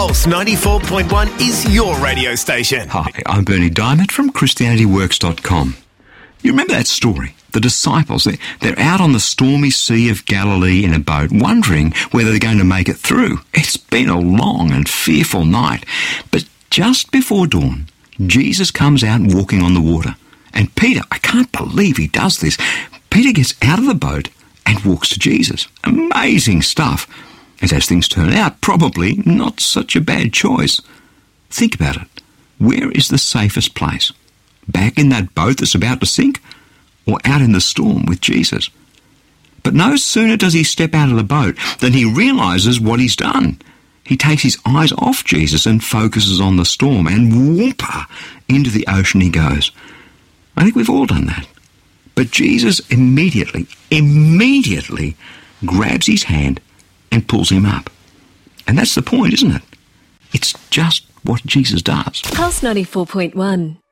Pulse 94.1 is your radio station. Hi, I'm Bernie Diamond from ChristianityWorks.com. You remember that story? The disciples, they're out on the stormy Sea of Galilee in a boat, wondering whether they're going to make it through. It's been a long and fearful night. But just before dawn, Jesus comes out walking on the water. And Peter, I can't believe he does this, Peter gets out of the boat and walks to Jesus. Amazing stuff. And as things turn out, probably not such a bad choice. Think about it. Where is the safest place? Back in that boat that's about to sink? Or out in the storm with Jesus? But no sooner does he step out of the boat than he realises what he's done. He takes his eyes off Jesus and focuses on the storm, and whoompa, into the ocean he goes. I think we've all done that. But Jesus immediately grabs his hand and pulls him up. And that's the point, isn't it? It's just what Jesus does. Pulse 94.1.